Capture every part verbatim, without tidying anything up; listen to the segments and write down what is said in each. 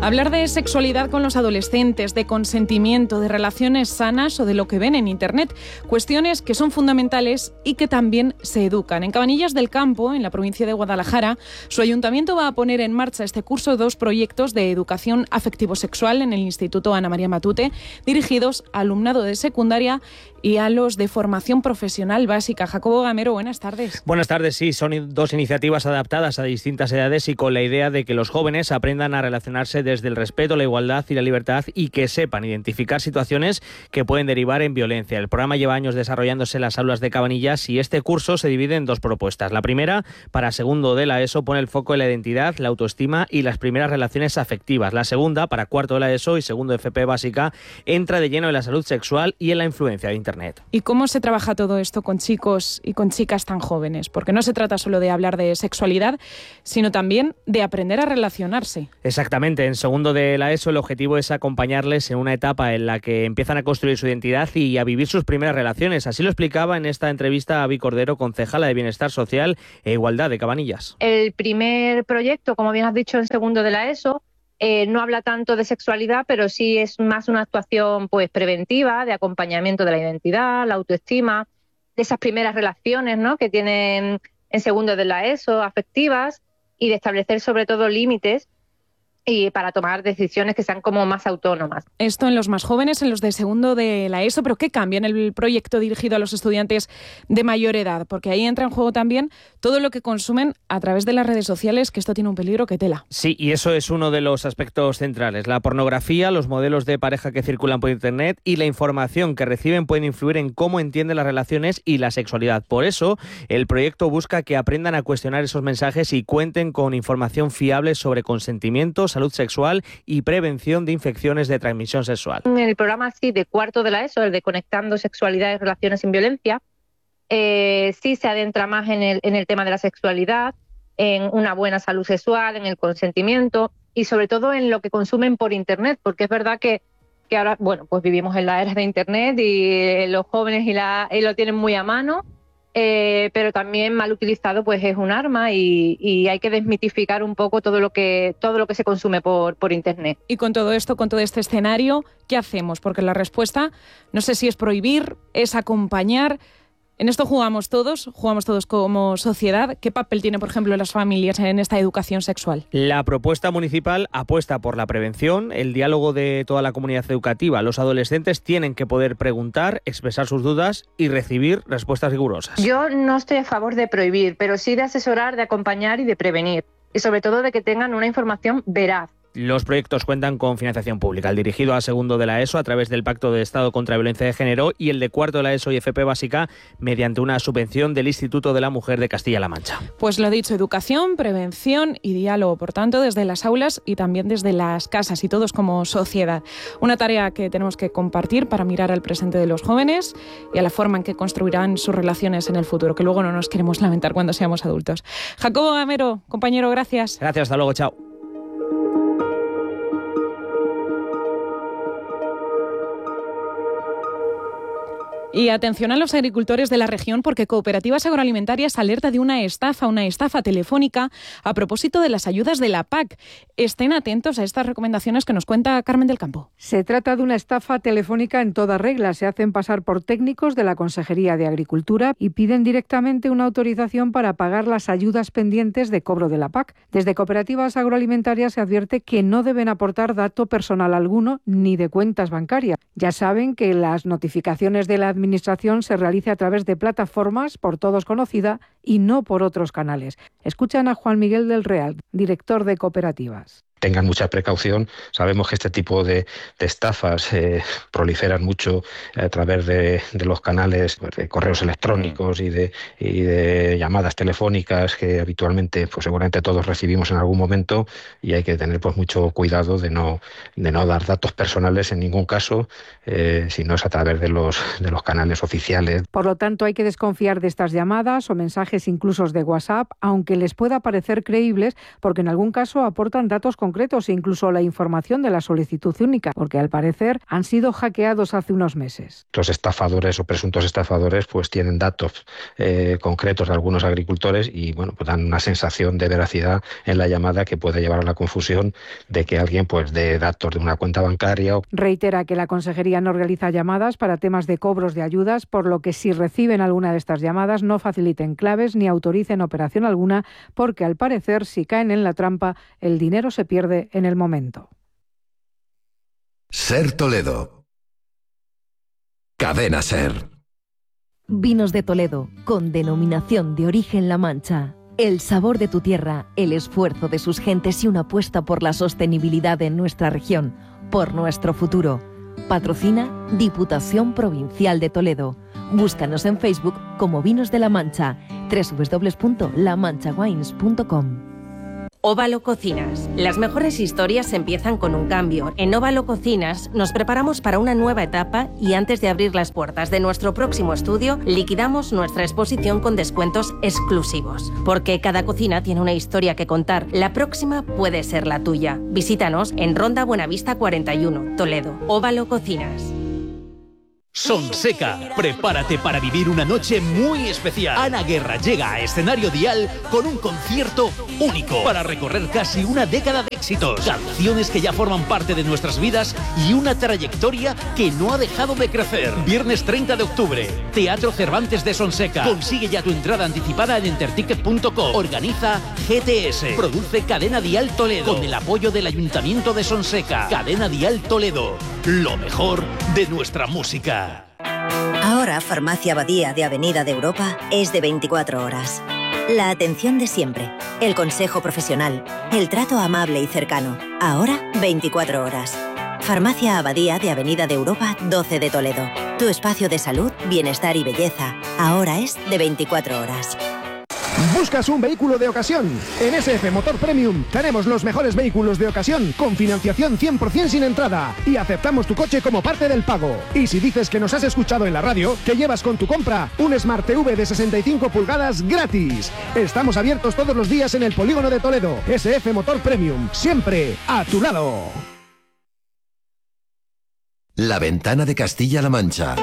Hablar de sexualidad con los adolescentes, de consentimiento, de relaciones sanas o de lo que ven en Internet. Cuestiones que son fundamentales y que también se educan. En Cabanillas del Campo, en la provincia de Guadalajara, su ayuntamiento va a poner en marcha este curso dos proyectos de educación afectivo-sexual en el Instituto Ana María Matute, dirigidos al alumnado de secundaria y a los de formación profesional básica. Jacobo Gamero, buenas tardes. Buenas tardes, sí, son dos iniciativas adaptadas a distintas edades y con la idea de que los jóvenes aprendan a relacionarse desde el respeto, la igualdad y la libertad y que sepan identificar situaciones que pueden derivar en violencia. El programa lleva años desarrollándose en las aulas de Cabanillas y este curso se divide en dos propuestas. La primera, para segundo de la ESO, pone el foco en la identidad, la autoestima y las primeras relaciones afectivas. La segunda, para cuarto de la ESO y segundo de F P básica, entra de lleno en la salud sexual y en la influencia de Internet. ¿Y cómo se trabaja todo esto con chicos y con chicas tan jóvenes? Porque no se trata solo de hablar de sexualidad, sino también de aprender a relacionarse. Exactamente. En segundo de la ESO el objetivo es acompañarles en una etapa en la que empiezan a construir su identidad y a vivir sus primeras relaciones. Así lo explicaba en esta entrevista Avi Cordero, concejala de Bienestar Social e Igualdad de Cabanillas. El primer proyecto, como bien has dicho, en segundo de la ESO, Eh, no habla tanto de sexualidad, pero sí es más una actuación pues preventiva, de acompañamiento de la identidad, la autoestima, de esas primeras relaciones, ¿no?, que tienen en segundo de la ESO, afectivas, y de establecer sobre todo límites y para tomar decisiones que sean como más autónomas. Esto en los más jóvenes, en los de segundo de la ESO, pero ¿qué cambia en el proyecto dirigido a los estudiantes de mayor edad? Porque ahí entra en juego también todo lo que consumen a través de las redes sociales, que esto tiene un peligro que tela. Sí, y eso es uno de los aspectos centrales. La pornografía, los modelos de pareja que circulan por Internet y la información que reciben pueden influir en cómo entienden las relaciones y la sexualidad. Por eso, el proyecto busca que aprendan a cuestionar esos mensajes y cuenten con información fiable sobre consentimientos, salud sexual y prevención de infecciones de transmisión sexual. En el programa sí de cuarto de la ESO, el de Conectando Sexualidad y Relaciones sin Violencia, eh, sí se adentra más en el, en el tema de la sexualidad, en una buena salud sexual, en el consentimiento y sobre todo en lo que consumen por Internet, porque es verdad que, que ahora, bueno, pues vivimos en la era de Internet y los jóvenes y, la, y lo tienen muy a mano. Eh, pero también mal utilizado pues es un arma y, y hay que desmitificar un poco todo lo que todo lo que se consume por, por Internet. Y con todo esto, con todo este escenario, ¿qué hacemos? Porque la respuesta, no sé si es prohibir, es acompañar. En esto jugamos todos, jugamos todos como sociedad. ¿Qué papel tiene, por ejemplo, las familias en esta educación sexual? La propuesta municipal apuesta por la prevención, el diálogo de toda la comunidad educativa. Los adolescentes tienen que poder preguntar, expresar sus dudas y recibir respuestas rigurosas. Yo no estoy a favor de prohibir, pero sí de asesorar, de acompañar y de prevenir. Y sobre todo de que tengan una información veraz. Los proyectos cuentan con financiación pública, el dirigido a segundo de la ESO a través del Pacto de Estado contra la Violencia de Género y el de cuarto de la ESO y F P básica mediante una subvención del Instituto de la Mujer de Castilla-La Mancha. Pues lo dicho, educación, prevención y diálogo, por tanto, desde las aulas y también desde las casas y todos como sociedad. Una tarea que tenemos que compartir para mirar al presente de los jóvenes y a la forma en que construirán sus relaciones en el futuro, que luego no nos queremos lamentar cuando seamos adultos. Jacobo Gamero, compañero, gracias. Gracias, hasta luego, chao. Y atención a los agricultores de la región porque Cooperativas Agroalimentarias alerta de una estafa, una estafa telefónica a propósito de las ayudas de la P A C. Estén atentos a estas recomendaciones que nos cuenta Carmen del Campo. Se trata de una estafa telefónica en toda regla. Se hacen pasar por técnicos de la Consejería de Agricultura y piden directamente una autorización para pagar las ayudas pendientes de cobro de la P A C. Desde Cooperativas Agroalimentarias se advierte que no deben aportar dato personal alguno ni de cuentas bancarias. Ya saben que las notificaciones de la Administración Administración se realiza a través de plataformas por todos conocida y no por otros canales. Escuchan a Juan Miguel del Real, director de Cooperativas. Tengan mucha precaución. Sabemos que este tipo de, de estafas eh, proliferan mucho a través de, de los canales pues, de correos electrónicos y de, y de llamadas telefónicas que habitualmente, pues seguramente todos recibimos en algún momento y hay que tener pues mucho cuidado de no, de no dar datos personales en ningún caso, eh, si no es a través de los, de los canales oficiales. Por lo tanto, hay que desconfiar de estas llamadas o mensajes incluso de WhatsApp, aunque les pueda parecer creíbles, porque en algún caso aportan datos concretos concretos e incluso la información de la solicitud única, porque al parecer han sido hackeados hace unos meses. Los estafadores o presuntos estafadores pues tienen datos eh, concretos de algunos agricultores y bueno, pues dan una sensación de veracidad en la llamada que puede llevar a la confusión de que alguien pues dé datos de una cuenta bancaria. Reitera que la Consejería no realiza llamadas para temas de cobros de ayudas, por lo que si reciben alguna de estas llamadas no faciliten claves ni autoricen operación alguna, porque al parecer si caen en la trampa el dinero se pierde en el momento. Ser Toledo. Cadena Ser. Vinos de Toledo, con denominación de origen La Mancha. El sabor de tu tierra, el esfuerzo de sus gentes y una apuesta por la sostenibilidad en nuestra región, por nuestro futuro. Patrocina Diputación Provincial de Toledo. Búscanos en Facebook como Vinos de La Mancha, doble u doble u doble u punto la mancha wines punto com. Óvalo Cocinas. Las mejores historias empiezan con un cambio. En Óvalo Cocinas nos preparamos para una nueva etapa y antes de abrir las puertas de nuestro próximo estudio, liquidamos nuestra exposición con descuentos exclusivos. Porque cada cocina tiene una historia que contar. La próxima puede ser la tuya. Visítanos en Ronda Buenavista cuarenta y uno, Toledo. Óvalo Cocinas. Sonseca, prepárate para vivir una noche muy especial. Ana Guerra llega a Escenario Dial con un concierto único para recorrer casi una década de éxitos, canciones que ya forman parte de nuestras vidas y una trayectoria que no ha dejado de crecer. Viernes treinta de octubre, Teatro Cervantes de Sonseca. Consigue ya tu entrada anticipada en enterticket punto com. Organiza G T S. Produce Cadena Dial Toledo con el apoyo del Ayuntamiento de Sonseca. Cadena Dial Toledo, lo mejor de nuestra música. Ahora Farmacia Abadía de Avenida de Europa es de veinticuatro horas. La atención de siempre, el consejo profesional, el trato amable y cercano. Ahora veinticuatro horas. Farmacia Abadía de Avenida de Europa doce de Toledo. Tu espacio de salud, bienestar y belleza. Ahora es de veinticuatro horas. ¿Buscas un vehículo de ocasión? En S F Motor Premium tenemos los mejores vehículos de ocasión con financiación cien por ciento sin entrada y aceptamos tu coche como parte del pago. Y si dices que nos has escuchado en la radio, te llevas con tu compra un Smart T V de sesenta y cinco pulgadas gratis. Estamos abiertos todos los días en el Polígono de Toledo. S F Motor Premium, siempre a tu lado. La Ventana de Castilla-La Mancha.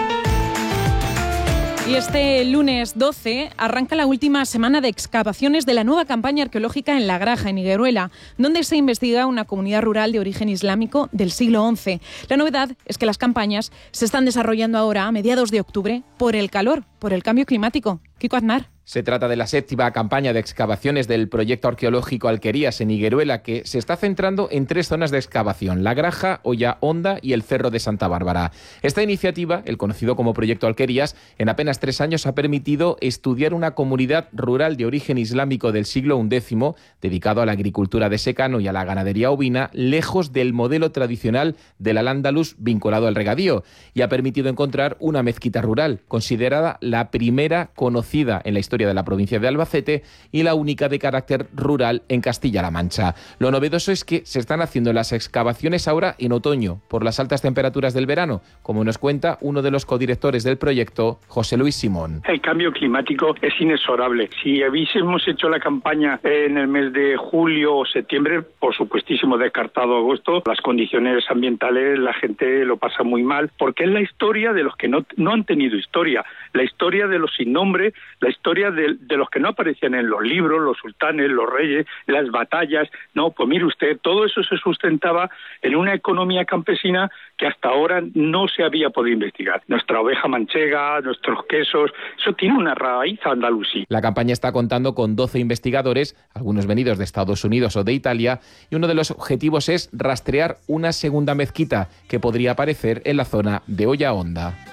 Y este lunes doce arranca la última semana de excavaciones de la nueva campaña arqueológica en La Graja, en Higueruela, donde se investiga una comunidad rural de origen islámico del siglo once. La novedad es que las campañas se están desarrollando ahora a mediados de octubre por el calor, por el cambio climático. Kiko Aznar. Se trata de la séptima campaña de excavaciones del proyecto arqueológico Alquerías en Higueruela, que se está centrando en tres zonas de excavación: La Graja, Olla Honda y el Cerro de Santa Bárbara. Esta iniciativa, el conocido como proyecto Alquerías, en apenas tres años ha permitido estudiar una comunidad rural de origen islámico del siglo undécimo, dedicado a la agricultura de secano y a la ganadería ovina, lejos del modelo tradicional del Al-Ándalus vinculado al regadío, y ha permitido encontrar una mezquita rural, considerada la primera conocida en la historia de la provincia de Albacete y la única de carácter rural en Castilla-La Mancha. Lo novedoso es que se están haciendo las excavaciones ahora en otoño, por las altas temperaturas del verano, como nos cuenta uno de los codirectores del proyecto, José Luis Simón. El cambio climático es inexorable. Si hubiésemos hecho la campaña en el mes de julio o septiembre, por supuestísimo descartado agosto, las condiciones ambientales, la gente lo pasa muy mal, porque es la historia de los que no, no han tenido historia, la historia de los sin nombre, la historia de, de los que no aparecían en los libros, los sultanes, los reyes, las batallas. No, pues mire usted, todo eso se sustentaba en una economía campesina que hasta ahora no se había podido investigar. Nuestra oveja manchega, nuestros quesos, eso tiene una raíz andalusí. La campaña está contando con doce investigadores, algunos venidos de Estados Unidos o de Italia, y uno de los objetivos es rastrear una segunda mezquita que podría aparecer en la zona de Olla Honda.